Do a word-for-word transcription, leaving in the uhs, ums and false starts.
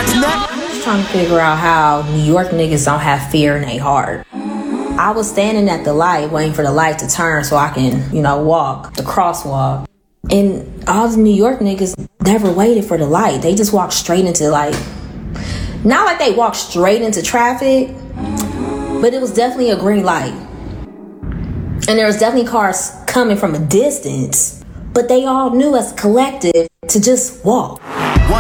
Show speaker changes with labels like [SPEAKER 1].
[SPEAKER 1] I'm trying to figure out how New York niggas don't have fear in their heart. I was standing at the light waiting for the light to turn so I can, you know, walk the crosswalk. And all the New York niggas never waited for the light. They just walked straight into like, not like they walked straight into traffic, but it was definitely a green light. And there was definitely cars coming from a distance, but they all knew as a collective to just walk.